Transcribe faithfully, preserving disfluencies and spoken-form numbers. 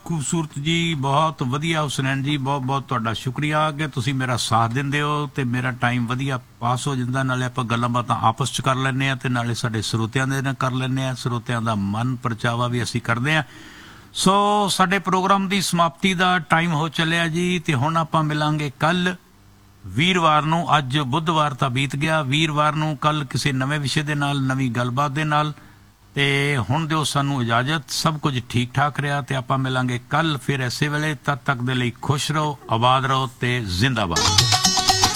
ਖੂਬਸੂਰਤ ਜੀ, ਬਹੁਤ ਵਧੀਆ ਹੁਸਨੈਨ ਜੀ, ਬਹੁਤ ਬਹੁਤ ਤੁਹਾਡਾ ਸ਼ੁਕਰੀਆ ਕਿ ਤੁਸੀਂ ਮੇਰਾ ਸਾਥ ਦਿੰਦੇ ਹੋ ਤੇ ਮੇਰਾ ਟਾਈਮ ਵਧੀਆ ਪਾਸ ਹੋ ਜਾਂਦਾ। ਨਾਲੇ ਆਪਾਂ ਗੱਲਾਂ ਬਾਤਾਂ ਆਪਸ 'ਚ ਕਰ ਲੈਂਦੇ ਹਾਂ ਤੇ ਨਾਲੇ ਸਾਡੇ ਸਰੋਤਿਆਂ ਦੇ ਨਾਲ ਕਰ ਲੈਂਦੇ ਹਾਂ, ਸਰੋਤਿਆਂ ਦਾ ਮਨ ਪਰਚਾਵਾ ਵੀ ਅਸੀਂ ਕਰਦੇ ਹਾਂ। ਸੋ ਸਾਡੇ ਪ੍ਰੋਗਰਾਮ ਦੀ ਸਮਾਪਤੀ ਦਾ ਟਾਈਮ ਹੋ ਚੱਲਿਆ ਜੀ, ਤੇ ਹੁਣ ਆਪਾਂ ਮਿਲਾਂਗੇ ਕੱਲ ਵੀਰਵਾਰ ਨੂੰ। ਅੱਜ ਬੁੱਧਵਾਰ ਤਾਂ ਬੀਤ ਗਿਆ, ਵੀਰਵਾਰ ਨੂੰ ਕੱਲ ਕਿਸੇ ਨਵੇਂ ਵਿਸ਼ੇ ਦੇ ਨਾਲ, ਨਵੀਂ ਗੱਲਬਾਤ ਦੇ ਨਾਲ। ਤੇ ਹੁਣ ਦਿਓ ਸਾਨੂੰ ਇਜਾਜ਼ਤ। ਸਭ ਕੁਝ ਠੀਕ ਠਾਕ ਰਿਹਾ ਤੇ ਆਪਾਂ ਮਿਲਾਂਗੇ ਕੱਲ ਫਿਰ ਇਸੇ ਵੇਲੇ। ਤਦ ਤੱਕ ਦੇ ਲਈ ਖੁਸ਼ ਰਹੋ, ਆਬਾਦ ਰਹੋ ਤੇ ਜ਼ਿੰਦਾਬਾਦ।